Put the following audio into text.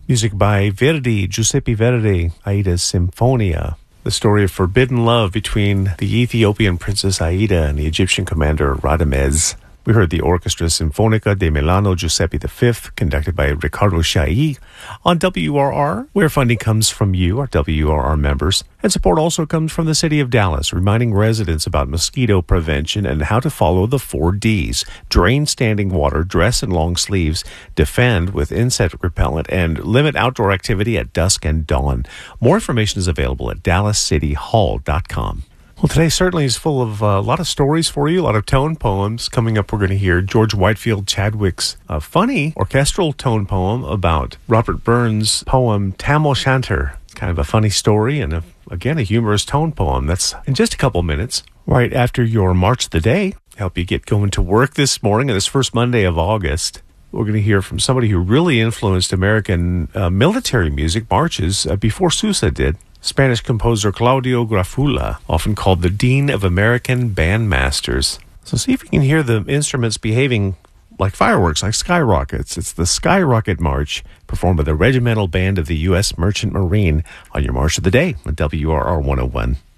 Music by Verdi, Giuseppe Verdi, Aida's Symphonia. The story of forbidden love between the Ethiopian princess Aida and the Egyptian commander Radames. We heard the Orchestra Sinfonica de Milano Giuseppe V, conducted by Riccardo Chailly, on WRR, where funding comes from you, our WRR members, and support also comes from the city of Dallas, reminding residents about mosquito prevention and how to follow the 4 Ds. Drain standing water, dress in long sleeves, defend with insect repellent, and limit outdoor activity at dusk and dawn. More information is available at dallascityhall.com. Well, today certainly is full of a lot of stories for you, a lot of tone poems. Coming up, we're going to hear George Whitefield Chadwick's funny orchestral tone poem about Robert Burns' poem Tam O'Shanter. It's kind of a funny story and, again, a humorous tone poem. That's in just a couple minutes, right after your March of the Day. Help you get going to work this morning on this first Monday of August. We're going to hear from somebody who really influenced American military music marches before Sousa did. Spanish composer Claudio Grafula, often called the Dean of American Bandmasters. So see if you can hear the instruments behaving like fireworks, like skyrockets. It's the Skyrocket March, performed by the Regimental Band of the U.S. Merchant Marine on your March of the Day on WRR 101.